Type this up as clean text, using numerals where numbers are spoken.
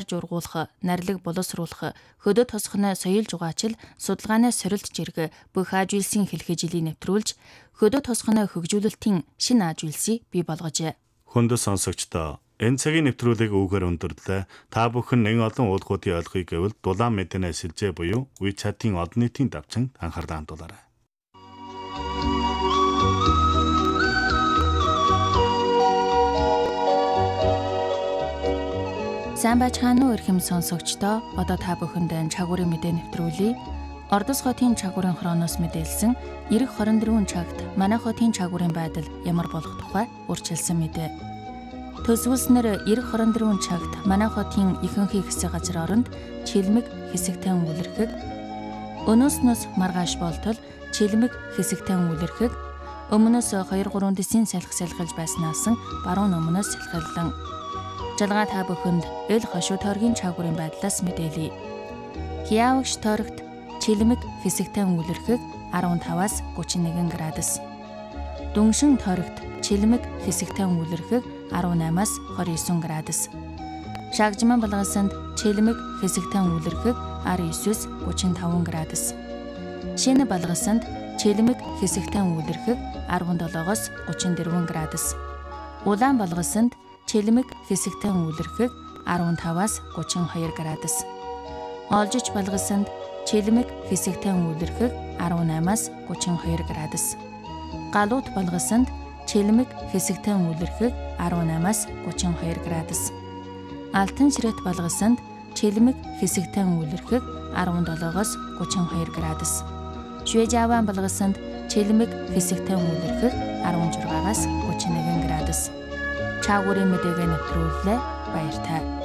харж ургуулах, нарилэг боловсруулах, хөдөө тосгоно соёл жугаачил, судалгааны сорилт жирэг бүх аж үйлсийн хэлхээ жилийн нэвтрүүлж, хөдөө тосгоно хөгжүүлэлтийн шинэ аж үйлсийг бий болгожээ. Хүндэт сонсогчдоо, энэ цагийн нэвтрүүлгийг үүгээр өндөрлөө. Та бүхэн нэг олон уулгуудын ойлгохыг гэвэл дулаан мэдэнэ сэлжээ буюу WeChat-ийн олон нийтийн давчинд анхаарлаа хандуулаарай. Сайн байцгаана уу эрхэм сонсогчдоо. Одоо та бүхэнд чагуурын мэдээ нэвтрүүлье. Ордос хотын чагуурын хроноос мэдээлсэн 90-24 цагт манай хотын чагуурын байдал ямар болох тухай урьдчилсан мэдээ. Төсвөлснөр 90-24 цагт манай хотын ихэнх хэсэг газар оронд чилмэг хэсэгтэй үлэрхэг, өнөөснөөс маргааш болтол чилмэг хэсэгтэй үлэрхэг, өмнөөс 2-3 дэсийн салхи салхилж байснаас баруун өмнөөс салхиллан. Жалгаа та бүхэнд эл хошуу тойргийн чагуурын байдлаас мэдээлье. Хиавагш тойрогт чилмэг хэсэгтэй үлэрхэг 15-аас 31 градус. Дүншин тойрогт чилмэг хэсэгтэй үлэрхэг 18-аас 29 градус. Шагжман балгасанд чилмэг хэсэгтэй үлэрхэг 19-с 35 градус. Шинэ балгасанд чилмэг хэсэгтэй үлэрхэг 17-оос 34 градус. Улаан балгасанд чилмэг хэсэгтэй үлэрхэг 15-аас 32 градус. Олжич балгасанд чилмэг хэсэгтэй үлэрхэг 18-аас 32 градус. Галуут балгасанд чилмэг хэсэгтэй үлэрхэг 18-аас 32 градус. Алтан ширэт балгасанд чилмэг хэсэгтэй үлэрхэг 17-оос 32 градус. Швежаван балгасанд чилмэг хэсэгтэй үлэрхэг 16-аас 31 градус. Чагуурын мэдээгээ нэвтрүүллээ. Баяртай.